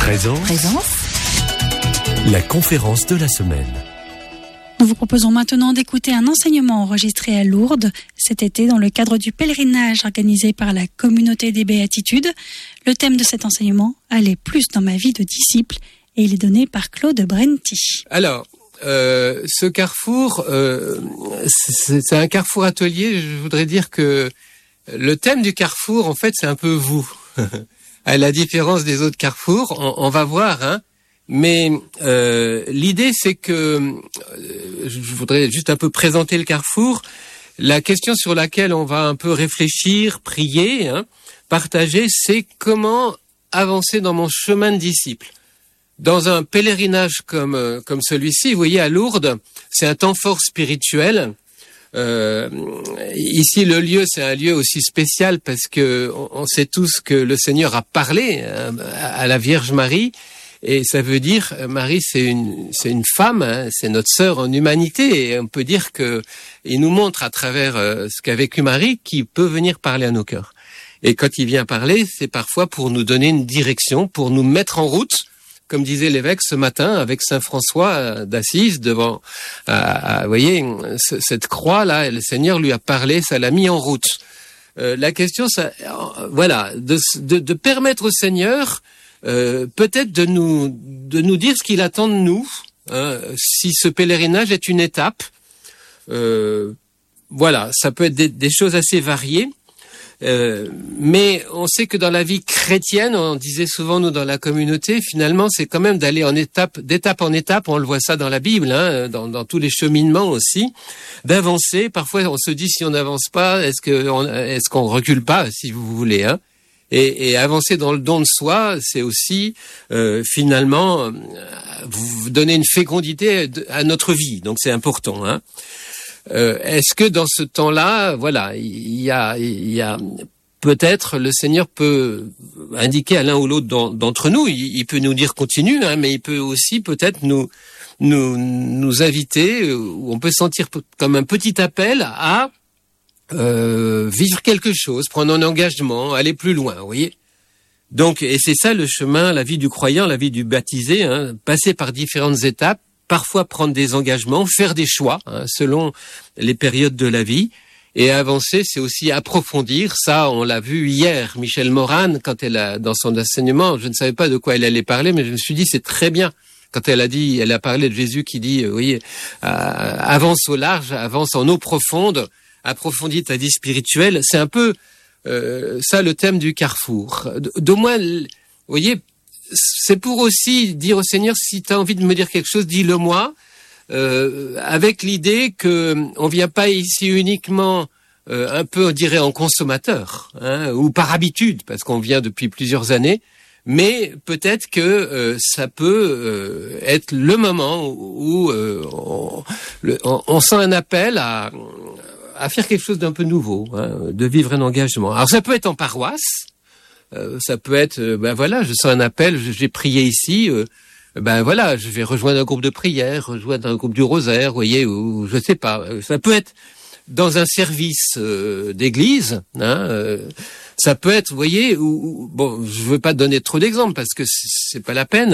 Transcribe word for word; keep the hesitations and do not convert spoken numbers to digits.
Présence. Présence. La conférence de la semaine. Nous vous proposons maintenant d'écouter un enseignement enregistré à Lourdes cet été dans le cadre du pèlerinage organisé par la communauté des Béatitudes. Le thème de cet enseignement, aller plus dans ma vie de disciple, et il est donné par Claude Brenti. Alors, euh, ce carrefour, euh, c'est, c'est un carrefour atelier. Je voudrais dire que le thème du carrefour, en fait, c'est un peu vous. À la différence des autres carrefours, on, on va voir, hein. Mais euh, l'idée, c'est que euh, je voudrais juste un peu présenter le carrefour. La question sur laquelle on va un peu réfléchir, prier, hein, partager, c'est comment avancer dans mon chemin de disciple. Dans un pèlerinage comme euh, comme celui-ci, vous voyez, à Lourdes, c'est un temps fort spirituel. Euh, ici, le lieu, c'est un lieu aussi spécial parce que on, on sait tous que le Seigneur a parlé hein, à la Vierge Marie. Et ça veut dire, Marie, c'est une, c'est une femme, hein, c'est notre sœur en humanité. Et on peut dire que il nous montre à travers euh, ce qu'a vécu Marie, qu'il peut venir parler à nos cœurs. Et quand il vient parler, c'est parfois pour nous donner une direction, pour nous mettre en route, comme disait l'évêque ce matin avec Saint François d'Assise devant, euh, vous voyez, ce, cette croix là, le Seigneur lui a parlé, ça l'a mis en route. Euh, la question, ça, euh, voilà, de, de, de permettre au Seigneur. Euh, peut-être de nous de nous dire ce qu'il attend de nous, hein, si ce pèlerinage est une étape. Euh, voilà, ça peut être des, des choses assez variées, euh, mais on sait que dans la vie chrétienne, on disait souvent nous dans la communauté, finalement c'est quand même d'aller en étape, d'étape en étape. On le voit ça dans la Bible, hein, dans, dans tous les cheminements aussi, d'avancer. Parfois on se dit si on n'avance pas, est-ce que on, est-ce qu'on recule pas, si vous voulez, hein. Et, et avancer dans le don de soi, c'est aussi euh, finalement euh, vous donner une fécondité à notre vie. Donc c'est important. Hein. Euh, est-ce que dans ce temps-là, voilà, il y a, il y a peut-être le Seigneur peut indiquer à l'un ou l'autre d'entre nous. Il, il peut nous dire continue, hein, mais il peut aussi peut-être nous nous nous inviter. Ou on peut sentir comme un petit appel à Euh, vivre quelque chose, prendre un engagement, aller plus loin, vous voyez. Donc, et c'est ça le chemin, la vie du croyant, la vie du baptisé, hein, passer par différentes étapes, parfois prendre des engagements, faire des choix, hein, selon les périodes de la vie, et avancer, c'est aussi approfondir. Ça, on l'a vu hier, Michèle Morane, quand elle a, dans son enseignement, je ne savais pas de quoi elle allait parler, mais je me suis dit, c'est très bien. Quand elle a dit, elle a parlé de Jésus qui dit, vous voyez, euh, avance au large, avance en eau profonde, approfondis ta vie spirituelle, c'est un peu euh, ça le thème du carrefour. D'au moins, vous voyez, c'est pour aussi dire au Seigneur, si tu as envie de me dire quelque chose, dis-le moi, euh, avec l'idée que on vient pas ici uniquement euh, un peu, on dirait, en consommateur, hein, ou par habitude, parce qu'on vient depuis plusieurs années, mais peut-être que euh, ça peut euh, être le moment où euh, on, le, on, on sent un appel à à faire quelque chose d'un peu nouveau, hein, de vivre un engagement. Alors ça peut être en paroisse, euh, ça peut être, euh, ben voilà, je sens un appel, j'ai prié ici, euh, ben voilà, je vais rejoindre un groupe de prière, rejoindre un groupe du rosaire, vous voyez, ou je sais pas. Ça peut être dans un service euh, d'église, hein, euh, ça peut être, vous voyez, ou, ou bon, je veux pas donner trop d'exemples parce que c'est, c'est pas la peine.